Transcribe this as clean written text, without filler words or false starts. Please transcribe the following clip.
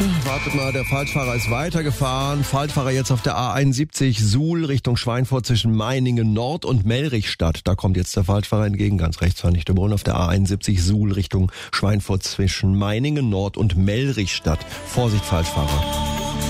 Wartet mal, der Falschfahrer ist weitergefahren. Falschfahrer jetzt auf der A71 Suhl Richtung Schweinfurt zwischen Meiningen Nord und Mellrichstadt. Da kommt jetzt der Falschfahrer entgegen, ganz rechts fahre ich überholen auf der A71 Suhl Richtung Schweinfurt zwischen Meiningen Nord und Mellrichstadt. Vorsicht, Falschfahrer.